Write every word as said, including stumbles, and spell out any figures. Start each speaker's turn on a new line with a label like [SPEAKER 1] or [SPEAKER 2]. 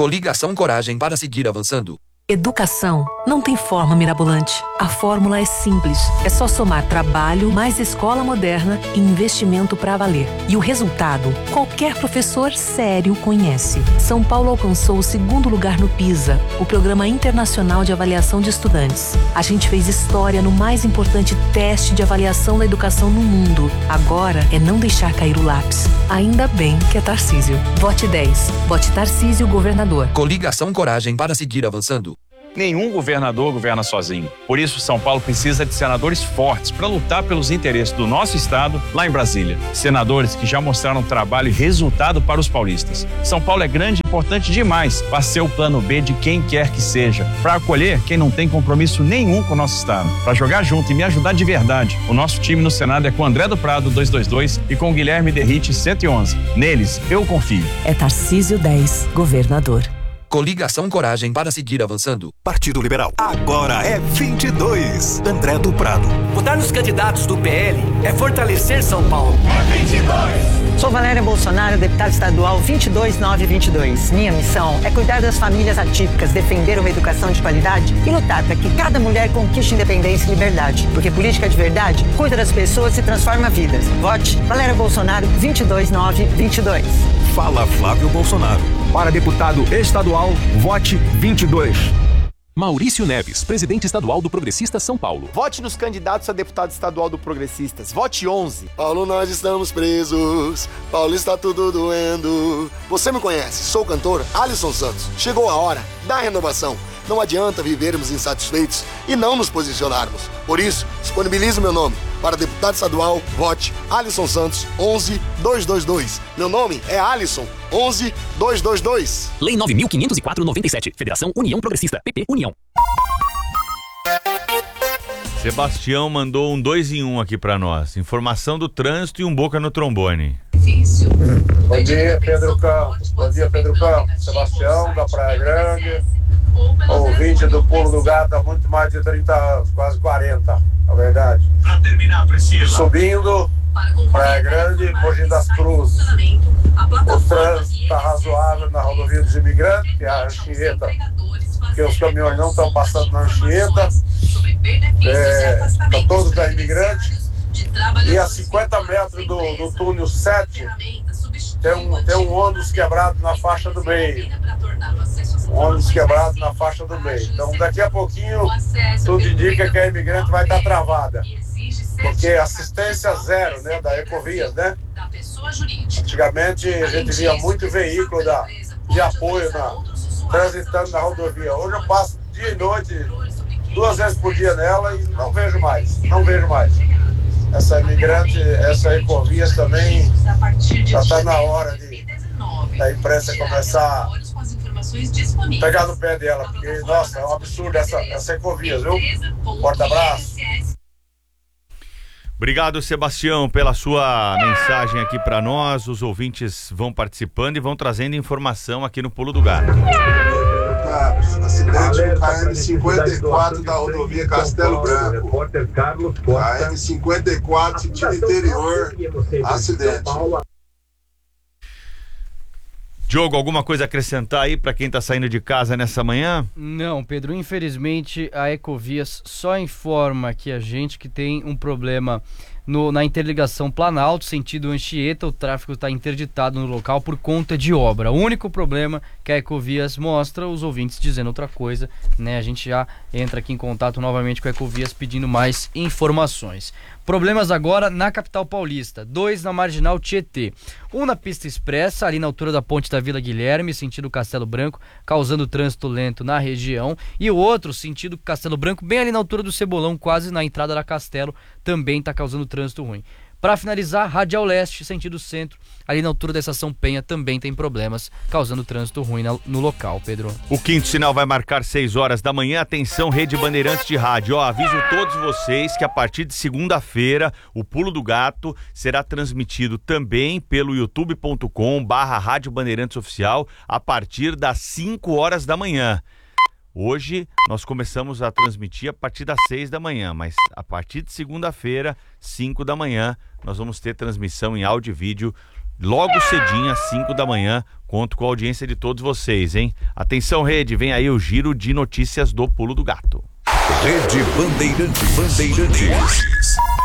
[SPEAKER 1] Coligação Coragem para seguir avançando.
[SPEAKER 2] Educação não tem forma mirabolante. A fórmula é simples. É só somar trabalho, mais escola moderna e investimento para valer. E o resultado, qualquer professor sério conhece. São Paulo alcançou o segundo lugar no PISA, o Programa Internacional de Avaliação de Estudantes. A gente fez história no mais importante teste de avaliação da educação no mundo. Agora é não deixar cair o lápis. Ainda bem que é Tarcísio. Vote dez. Vote Tarcísio, governador.
[SPEAKER 1] Coligação Coragem para seguir avançando.
[SPEAKER 3] Nenhum governador governa sozinho. Por isso, São Paulo precisa de senadores fortes para lutar pelos interesses do nosso estado lá em Brasília. Senadores que já mostraram trabalho e resultado para os paulistas. São Paulo é grande e importante demais para ser o plano B de quem quer que seja, para acolher quem não tem compromisso nenhum com o nosso estado, para jogar junto e me ajudar de verdade. O nosso time no Senado é com André do Prado duzentos e vinte e dois e com Guilherme Derrite cento e onze. Neles, eu confio.
[SPEAKER 2] É Tarcísio dez, governador.
[SPEAKER 1] Coligação Coragem para seguir avançando.
[SPEAKER 4] Partido Liberal. Agora é vinte e dois. André do Prado.
[SPEAKER 5] Votar nos candidatos do P L é fortalecer São Paulo. É vinte e dois.
[SPEAKER 6] Sou Valéria Bolsonaro, deputada estadual vinte e dois nove vinte e dois. Minha missão é cuidar das famílias atípicas, defender uma educação de qualidade e lutar para que cada mulher conquiste independência e liberdade. Porque política de verdade cuida das pessoas e transforma vidas. Vote Valéria Bolsonaro vinte e dois nove vinte e dois.
[SPEAKER 4] Fala Flávio Bolsonaro.
[SPEAKER 7] Para deputado estadual, vote vinte e dois.
[SPEAKER 8] Maurício Neves, presidente estadual do Progressistas São Paulo.
[SPEAKER 9] Vote nos candidatos a deputado estadual do Progressistas. Vote onze.
[SPEAKER 10] Paulo, nós estamos presos. Paulo, está tudo doendo. Você me conhece, sou o cantor Alisson Santos. Chegou a hora da renovação. Não adianta vivermos insatisfeitos e não nos posicionarmos. Por isso, disponibilizo meu nome. Para deputado estadual, vote Alisson Santos, onze dois dois dois. Meu nome é Alisson, onze dois dois dois.
[SPEAKER 8] Lei nove mil quinhentos e quatro, noventa e sete. Federação União Progressista. P P União.
[SPEAKER 11] Sebastião mandou um dois em um aqui pra nós. Informação do trânsito e um boca no trombone.
[SPEAKER 12] Bom dia, Pedro Campos. Bom dia, Pedro Campos. Sebastião, da Praia Grande. Ouvinte do Pulo do Gato há muito mais de trinta anos, quase quarenta, na verdade. Subindo, Praia Grande, Mogi das Cruzes. O trânsito está razoável na rodovia dos imigrantes, que é a Anchieta, porque os caminhões não estão passando na Anchieta. É, estão todos da imigrante. E a cinquenta metros do, do túnel sete, tem um, tem um ônibus quebrado na faixa do meio. Um ônibus quebrado na faixa do meio. Então, daqui a pouquinho, tudo indica que a imigrante vai estar travada. Porque assistência zero, né, da Ecovias, né? Antigamente, a gente via muito veículo da, de apoio na, transitando na rodovia. Hoje eu passo dia e noite, duas vezes por dia nela e não vejo mais, não vejo mais. Essa imigrante, essa Ecovias também já está na hora de da imprensa começar a pegar no pé dela, porque, nossa, é um absurdo essa, essa Ecovias, viu? Forte abraço.
[SPEAKER 11] Obrigado, Sebastião, pela sua mensagem aqui para nós. Os ouvintes vão participando e vão trazendo informação aqui no Pulo do Gato.
[SPEAKER 10] Acidente no K M cinquenta e quatro da rodovia Castelo Branco. K M cinquenta e quatro, sentido interior, acidente.
[SPEAKER 11] Diogo, alguma coisa a acrescentar aí para quem está saindo de casa nessa manhã?
[SPEAKER 13] Não, Pedro, infelizmente a Ecovias só informa aqui a gente que tem um problema no, na interligação Planalto, sentido Anchieta. O tráfego está interditado no local por conta de obra. O único problema que a Ecovias mostra, os ouvintes dizendo outra coisa, né? A gente já entra aqui em contato novamente com a Ecovias pedindo mais informações. Problemas agora na capital paulista, dois na Marginal Tietê. Um na pista expressa, ali na altura da ponte da Vila Guilherme, sentido Castelo Branco, causando trânsito lento na região. E o outro, sentido Castelo Branco, bem ali na altura do Cebolão, quase na entrada da Castelo, também está causando trânsito ruim. Para finalizar, Radial Leste, sentido centro, ali na altura da Estação Penha, também tem problemas, causando trânsito ruim no local, Pedro.
[SPEAKER 11] O quinto sinal vai marcar seis horas da manhã. Atenção, Rede Bandeirantes de Rádio. Ó, aviso todos vocês que a partir de segunda-feira, o Pulo do Gato será transmitido também pelo youtube ponto com barra Rádio Bandeirantes Oficial a partir das cinco horas da manhã. Hoje nós começamos a transmitir a partir das seis da manhã, mas a partir de segunda-feira, cinco da manhã, nós vamos ter transmissão em áudio e vídeo logo cedinho, às cinco da manhã. Conto com a audiência de todos vocês, hein? Atenção, Rede, vem aí o giro de notícias do Pulo do Gato.
[SPEAKER 4] Rede Bandeirantes. Bandeirantes.